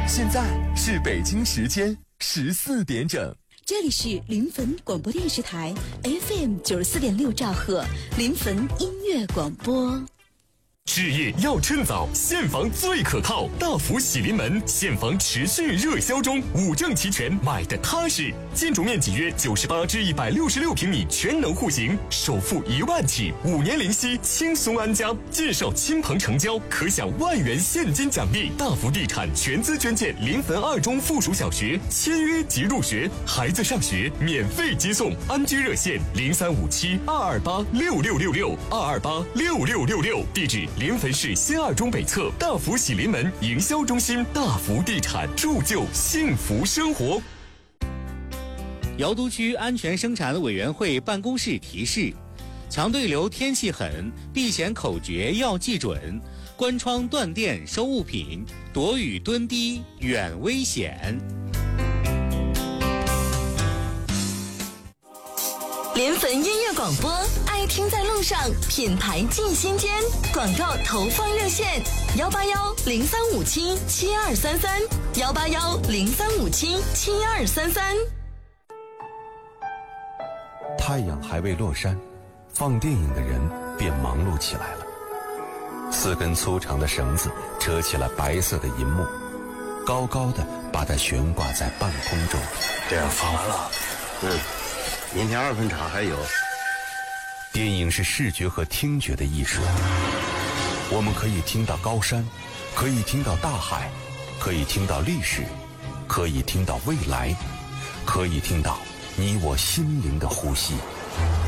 现在是北京时间14点整。 这里是临汾广播电视台 FM 94.6兆赫临汾音乐广播。 置业要趁早，现房最可靠。大福喜临门，现房持续热销中，5证齐全，买的踏实。建筑面积约98至166平米，全能户型，首付1万起，5年零息，轻松安家。介绍亲朋成交，可享1万元现金奖励。大福地产全资捐建临汾2中附属小学，签约即入学，孩子上学免费接送。安居热线035722826666，2286666，地址临汾市新2中北侧大福喜临门营销中心。大福地产，铸就幸福生活。 瑶都区安全生产委员会办公室提示：强对流天气狠，避险口诀要记准，关窗断电收物品，躲雨蹲低远危险。 临汾音乐广播，爱听在路上，品牌进心间。广告投放热线：181-0357-7233，181-0357-7233。 太阳还未落山，放电影的人便忙碌起来了。4根粗长的绳子折起了白色的银幕，高高的把它悬挂在半空中。 这样放完了，明天2分场还有。 电影是视觉和听觉的艺术，我们可以听到高山，可以听到大海，可以听到历史，可以听到未来，可以听到你我心灵的呼吸。